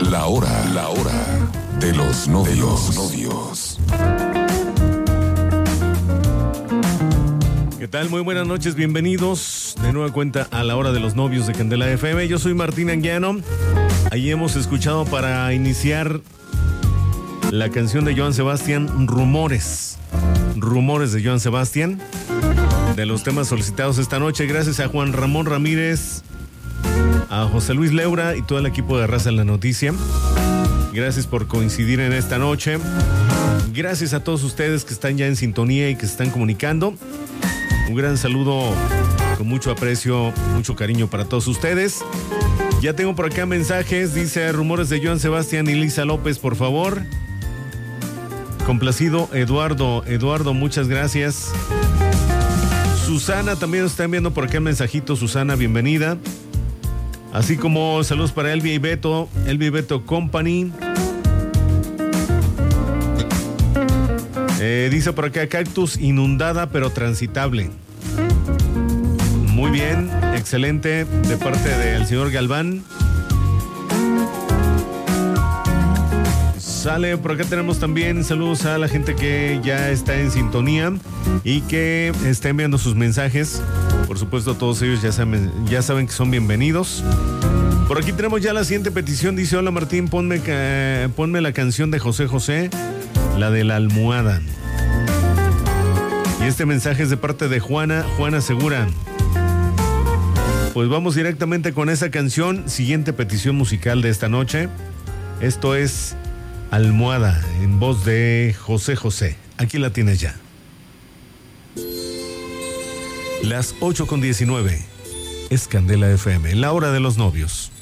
La hora de los novios. ¿Qué tal? Muy buenas noches, bienvenidos de nueva cuenta a la hora de los novios de Candela FM. Yo soy Martín Anguiano. Ahí hemos escuchado para iniciar la canción de Joan Sebastián, Rumores de Joan Sebastián, de los temas solicitados esta noche. Gracias a Juan Ramón Ramírez, a José Luis Leura y todo el equipo de Raza en la Noticia. Gracias por coincidir en esta noche. Gracias a todos ustedes que están ya en sintonía y que se están comunicando. Un gran saludo con mucho aprecio, mucho cariño para todos ustedes. Ya tengo por acá mensajes. Dice Rumores de Joan Sebastián y Lisa López, por favor. Complacido Eduardo, muchas gracias. Susana también nos está enviando por acá el mensajito. Susana, bienvenida. Así como saludos para Elvia y Beto Company. Dice por acá, Cactus inundada pero transitable. Muy bien, excelente, de parte del señor Galván. Sale, por acá tenemos también saludos a la gente que ya está en sintonía y que está enviando sus mensajes. Por supuesto, todos ellos ya saben que son bienvenidos. Por aquí tenemos ya la siguiente petición. Dice, hola Martín, ponme la canción de José José, la de la almohada. Y este mensaje es de parte de Juana Segura. Pues vamos directamente con esa canción. Siguiente petición musical de esta noche. Esto es Almohada, en voz de José José. Aquí la tienes ya. Las 8:19. Es Candela FM, la hora de los novios.